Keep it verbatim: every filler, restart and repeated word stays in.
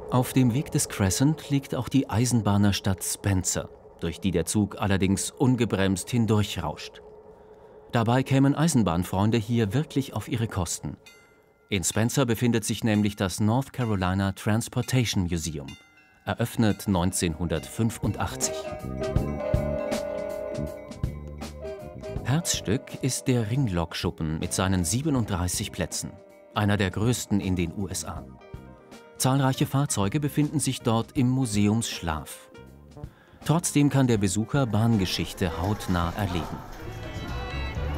Auf dem Weg des Crescent liegt auch die Eisenbahnerstadt Spencer, durch die der Zug allerdings ungebremst hindurchrauscht. Dabei kämen Eisenbahnfreunde hier wirklich auf ihre Kosten. In Spencer befindet sich nämlich das North Carolina Transportation Museum, eröffnet neunzehnhundertfünfundachtzig. Herzstück ist der Ringlokschuppen mit seinen siebenunddreißig Plätzen, einer der größten in den U S A. Zahlreiche Fahrzeuge befinden sich dort im Museumsschlaf. Trotzdem kann der Besucher Bahngeschichte hautnah erleben.